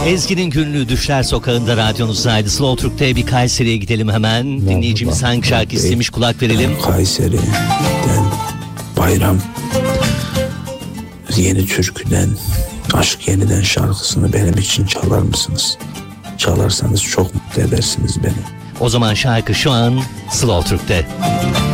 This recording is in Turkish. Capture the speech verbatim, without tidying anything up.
Ezgi'nin günlüğü Düşler Sokağı'nda radyonuzdaydı. Slow Türk'te bir Kayseri'ye gidelim hemen. Merhaba. Dinleyicimiz hangi şarkı istemiş, kulak verelim. Kayseri'den Bayram Yeni Türkü'den Aşk Yeniden şarkısını benim için çalar mısınız? Çalarsanız çok mutlu edersiniz beni. O zaman şarkı şu an Slow Türk'te.